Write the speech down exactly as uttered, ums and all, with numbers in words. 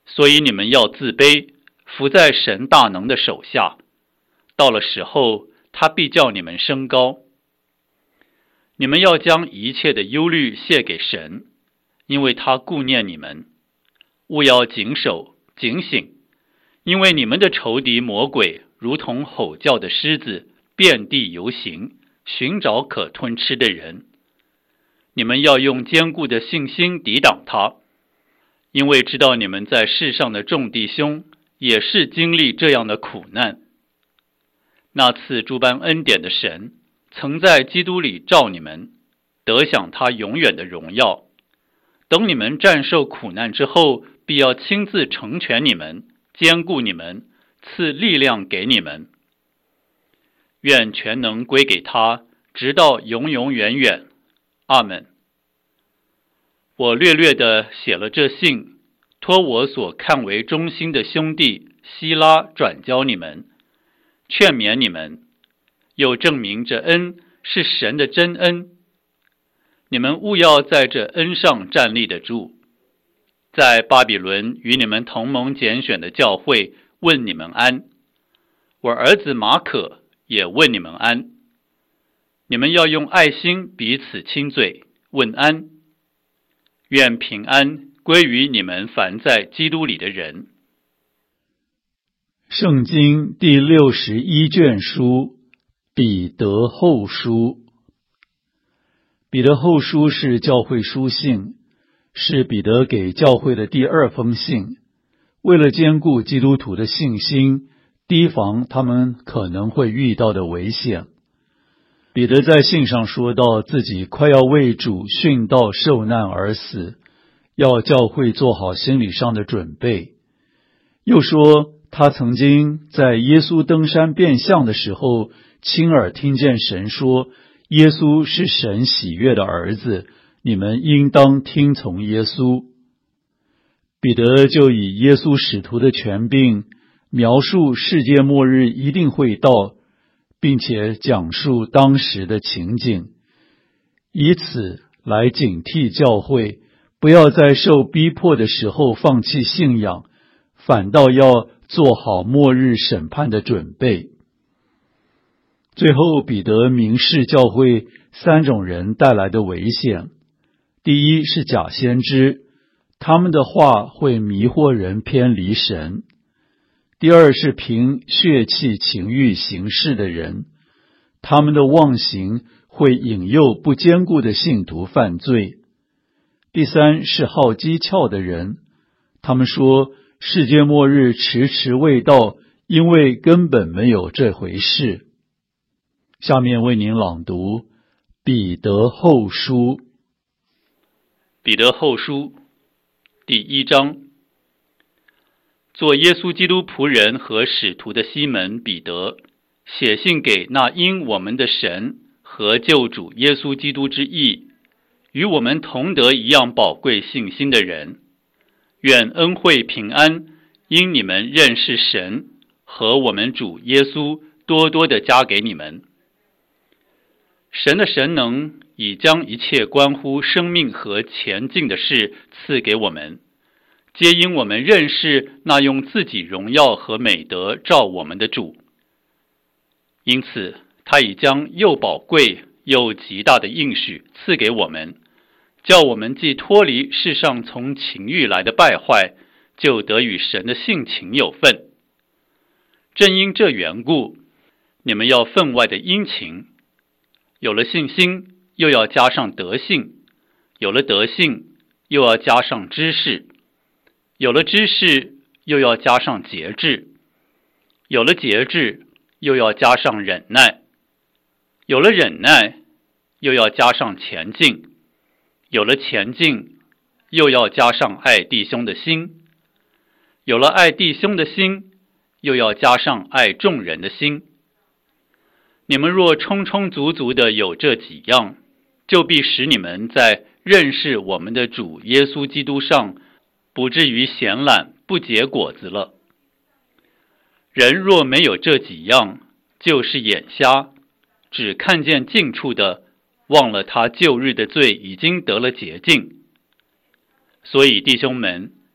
所以你们要自卑，伏在神大能的手下，到了时候，他必叫你们升高。你们要将一切的忧虑卸给神，因为他顾念你们。务要谨守警醒，因为你们的仇敌魔鬼如同吼叫的狮子，遍地游行，寻找可吞吃的人。你们要用坚固的信心抵挡他，因为知道你们在世上的众弟兄也是经历这样的苦难。那赐诸般恩典的神，曾在基督里召你们，得享他永远的荣耀。等你们战胜苦难之后，必要亲自成全你们，坚固你们，赐力量给你们。愿全能归给他，直到永永远远。阿们。我略略地写了这信，托我所看为忠心的兄弟希拉转交你们，劝勉你们，又证明这恩是神的真恩。你们务要在这恩上站立得住。在巴比伦与你们同盟拣选的教会问你们安，我儿子马可也问你们安。你们要用爱心彼此亲嘴，问安。愿平安归于你们凡在基督里的人。 圣经第六十一卷书，彼得后书。彼得后书是教会书信，是彼得给教会的第二封信。为了兼顾基督徒的信心，提防他们可能会遇到的危险，彼得在信上说到自己快要为主殉道受难而死，要教会做好心理上的准备。又说他曾经在耶稣登山变相的时候，亲耳听见神说，耶稣是神喜悦的儿子，你们应当听从耶稣。彼得就以耶稣使徒的权柄，描述世界末日一定会到，并且讲述当时的情景，以此来警惕教会，不要在受逼迫的时候放弃信仰，反倒要做好末日审判的准备。最后，彼得明示教会三种人带来的危险。第一是假先知，他们的话会迷惑人偏离神。第二是凭血气情欲行事的人，他们的妄行会引诱不坚固的信徒犯罪。第三是好讥诮的人，他们说世界末日迟迟未到，因为根本没有这回事。下面为您朗读彼得后书。 彼得后书第一章。做耶稣基督仆人和使徒的西门彼得，写信给那因我们的神和救主耶稣基督之义，与我们同得一样宝贵信心的人，愿恩惠平安因你们认识神和我们主耶稣多多的加给你们。神的神能已将一切关乎生命和前进的事赐给我们，皆因我们认识那用自己荣耀和美德照我们的主。因此他已将又宝贵又极大的应许赐给我们，叫我们既脱离世上从情欲来的败坏，就得与神的性情有份。正因这缘故，你们要分外的殷勤。有了信心，又要加上德性；有了德性，又要加上知识；有了知识，又要加上节制；有了节制，又要加上忍耐；有了忍耐，又要加上前进；有了前进，又要加上爱弟兄的心；有了爱弟兄的心，又要加上爱众人的心。你们若充充足足的有这几样，就必使你们在认识我们的主耶稣基督上，不至于闲懒不结果子了。人若没有这几样，就是眼瞎，只看见近处的，忘了他旧日的罪已经得了洁净。所以弟兄们，